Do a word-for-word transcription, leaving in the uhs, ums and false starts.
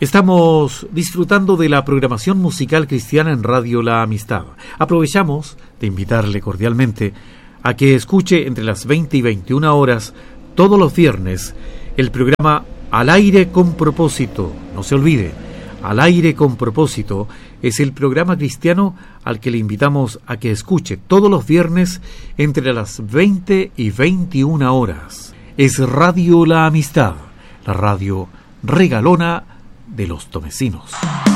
Estamos disfrutando de la programación musical cristiana en Radio La Amistad. Aprovechamos de invitarle cordialmente a que escuche entre las veinte y veintiuna horas todos los viernes el programa Al Aire con Propósito. No se olvide, Al Aire con Propósito es el programa cristiano al que le invitamos a que escuche todos los viernes entre las veinte y veintiuna horas. Es Radio La Amistad, la radio regalona de los tomecinos.